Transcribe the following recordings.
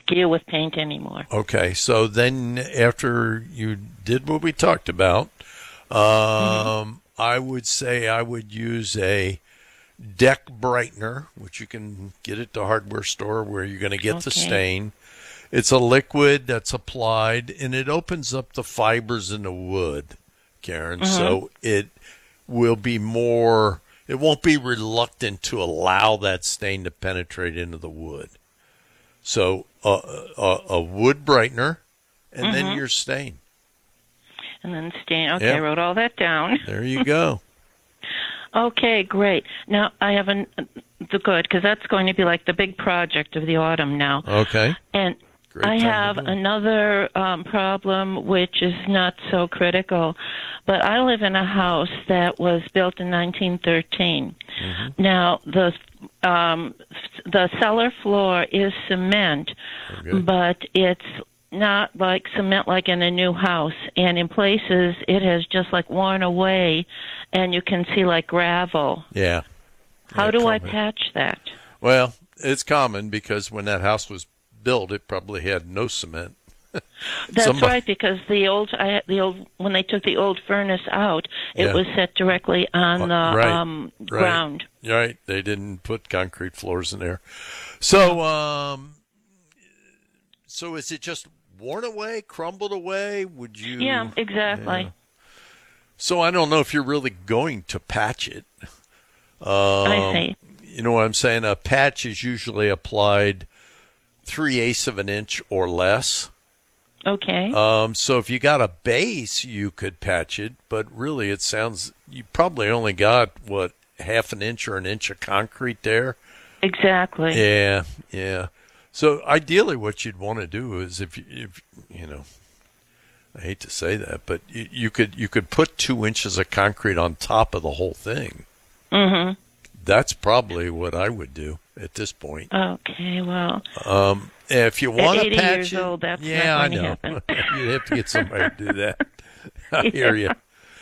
skew with paint anymore. Okay, so then after you did what we talked about, I would say I would use a deck brightener, which you can get at the hardware store where you're going to get the stain. It's a liquid that's applied, and it opens up the fibers in the wood, Karen, so it will be more, it won't be reluctant to allow that stain to penetrate into the wood. So a wood brightener, and then your stain. And then stain. Okay, I wrote all that down. There you go. Okay, great. Now, I have good, because that's going to be like the big project of the autumn now. Okay. And Great I have another problem, which is not so critical, but I live in a house that was built in 1913. Now, the cellar floor is cement, but it's not like cement like in a new house, and in places it has just like worn away, and you can see like gravel. Yeah. How do I patch that? Well, it's common because when that house was built, it probably had no cement. That's right, because when they took the old furnace out, it was set directly on the ground. Right. They didn't put concrete floors in there. So, so is it just worn away, crumbled away? Would you? Yeah, exactly. Yeah. So I don't know if you're really going to patch it. I see. You know what I'm saying? A patch is usually applied 3/8 of an inch or less. Okay. So if you got a base, you could patch it, but really it sounds, you probably only got, what, half an inch or an inch of concrete there? Exactly. Yeah, yeah. So ideally what you'd want to do is if you know, I hate to say that, but you could put 2 inches of concrete on top of the whole thing. Mm-hmm. That's probably what I would do at this point. Okay, well. If you want to patch at 80 years it, old, that's yeah, not I going know. to happen. You'd have to get somebody to do that. I hear you.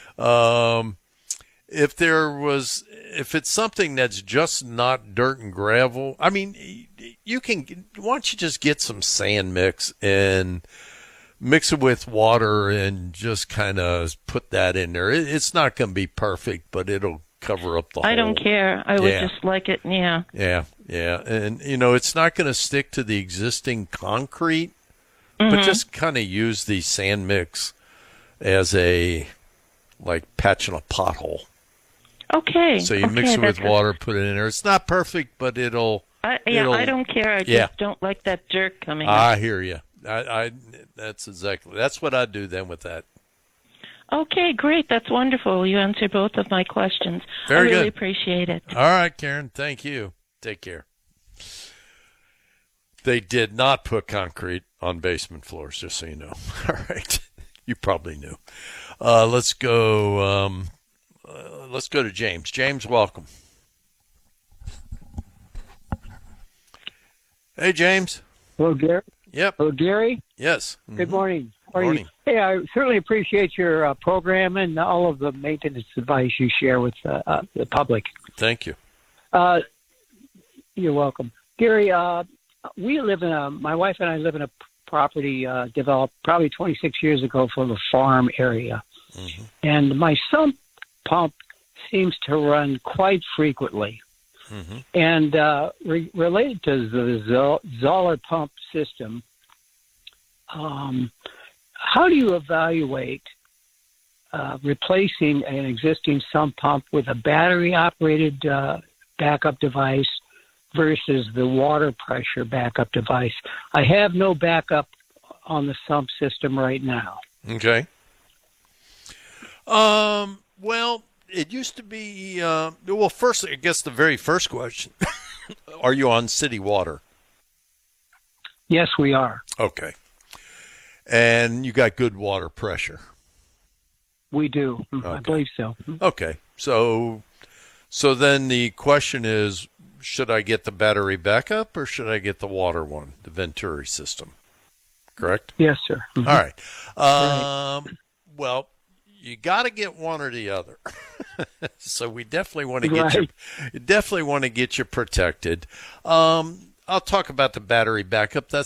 If it's something that's just not dirt and gravel, I mean, why don't you just get some sand mix and mix it with water and just kind of put that in there. It's not going to be perfect, but it'll cover up the hole. I don't care. I would just like it, yeah. Yeah, yeah. And, it's not going to stick to the existing concrete, but just kind of use the sand mix as like patching a pothole. Okay. So you mix it with water, put it in there. It's not perfect, but it'll... I don't care. I just don't like that dirt coming up. I hear you. That's what I'd do then with that. Okay, great. That's wonderful. You answered both of my questions. Very good. I really appreciate it. All right, Karen. Thank you. Take care. They did not put concrete on basement floors, just so you know. All right. You probably knew. Let's go to James. James, welcome. Hey, James. Hello, Gary. Yep. Hello, Gary. Yes. Good morning. How are Morning. you? Hey, I certainly appreciate your program and all of the maintenance advice you share with the public. Thank you. You're welcome. Gary, my wife and I live in a property developed probably 26 years ago for the farm area. Mm-hmm. And my sump pump seems to run quite frequently. Mm-hmm. And related to the Zoller pump system, how do you evaluate replacing an existing sump pump with a battery-operated backup device versus the water pressure backup device? I have no backup on the sump system right now. Okay. Well, it used to be, first, I guess the very first question, are you on city water? Yes, we are. Okay. And you got good water pressure? We do. Okay. I believe so. Okay. So then the question is, should I get the battery backup or should I get the water one, the Venturi system? Correct? Yes, sir. Mm-hmm. All right. Well, you got to get one or the other. So we definitely want to get you protected. I'll talk about the battery backup. That's